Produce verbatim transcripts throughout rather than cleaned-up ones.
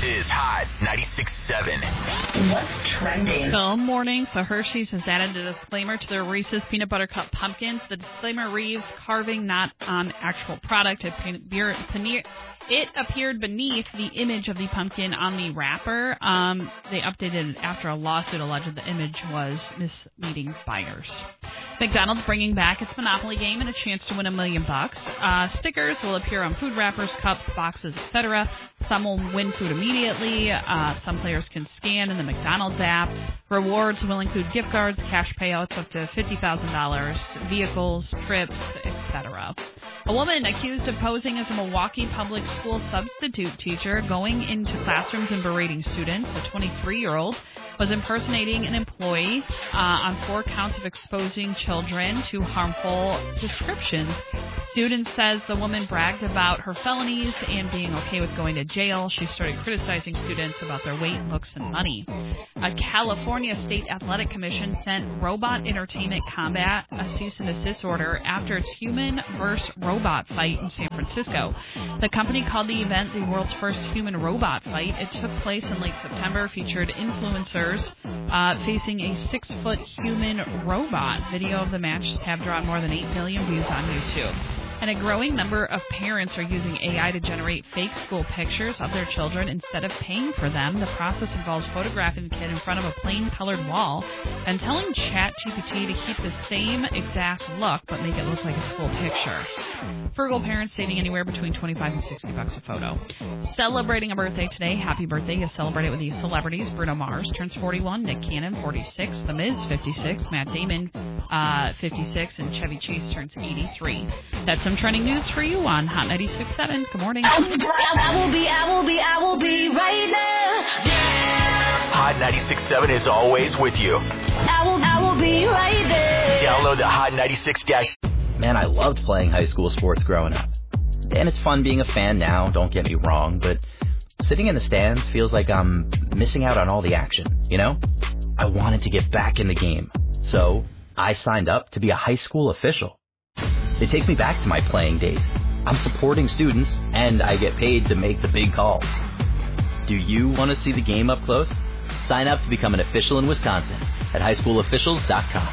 is Hot ninety-six point seven. What's trending? Good morning. So Hershey's has added a disclaimer to their Reese's Peanut Butter Cup Pumpkins. The disclaimer reads, carving not on actual product. It, it appeared beneath the image of the pumpkin on the wrapper. Um, they updated it after a lawsuit alleged the image was misleading buyers. McDonald's bringing back its Monopoly game and a chance to win a million bucks. Uh, stickers will appear on food wrappers, cups, boxes, et cetera. Some will win food immediately. Uh, some players can scan in the McDonald's app. Rewards will include gift cards, cash payouts up to fifty thousand dollars, vehicles, trips, et cetera. A woman accused of posing as a Milwaukee public school substitute teacher going into classrooms and berating students. The twenty-three-year-old was impersonating an employee uh, on four counts of exposing children to harmful descriptions. Student says the woman bragged about her felonies and being okay with going to jail. She started criticizing students about their weight, looks, and money. A California State Athletic Commission sent Robot Entertainment Combat a cease and desist order after its human versus robot fight in San Francisco. The company called the event the world's first human-robot fight. It took place in late September, featured influencers uh, facing a six-foot human robot. Video of the matches have drawn more than eight million views on YouTube. And a growing number of parents are using A I to generate fake school pictures of their children instead of paying for them. The process involves photographing the kid in front of a plain-colored wall and telling ChatGPT to keep the same exact look but make it look like a school picture. Frugal parents saving anywhere between twenty-five and sixty bucks a photo. Celebrating a birthday today. Happy birthday is celebrated with these celebrities. Bruno Mars turns forty-one, Nick Cannon forty-six, The Miz fifty-six, Matt Damon uh, fifty-six, and Chevy Chase turns eighty-three. That's some trending news for you on Hot ninety-six point seven. Good morning. I will be, I will be, I will be right there. Yeah. Hot ninety-six point seven is always with you. I will, I will be right there. Download the Hot ninety-six dash. Man, I loved playing high school sports growing up. And it's fun being a fan now, don't get me wrong, but sitting in the stands feels like I'm missing out on all the action, you know? I wanted to get back in the game, so I signed up to be a high school official. It takes me back to my playing days. I'm supporting students, and I get paid to make the big calls. Do you want to see the game up close? Sign up to become an official in Wisconsin at high school officials dot com.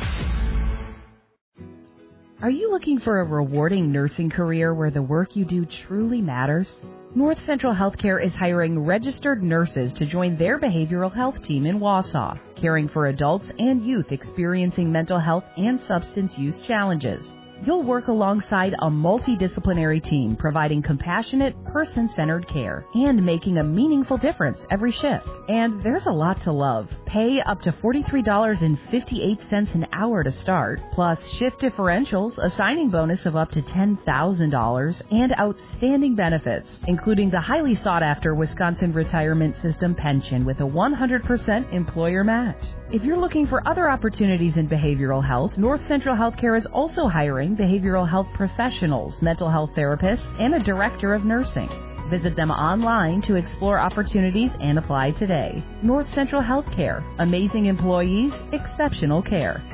Are you looking for a rewarding nursing career where the work you do truly matters? North Central Healthcare is hiring registered nurses to join their behavioral health team in Wausau, caring for adults and youth experiencing mental health and substance use challenges. You'll work alongside a multidisciplinary team providing compassionate, person-centered care and making a meaningful difference every shift. And there's a lot to love. Pay up to forty-three dollars and fifty-eight cents an hour to start, plus shift differentials, a signing bonus of up to ten thousand dollars, and outstanding benefits, including the highly sought-after Wisconsin Retirement System pension with a one hundred percent employer match. If you're looking for other opportunities in behavioral health, North Central Healthcare is also hiring behavioral health professionals, mental health therapists, and a director of nursing. Visit them online to explore opportunities and apply today. North Central Healthcare. Amazing employees, exceptional care.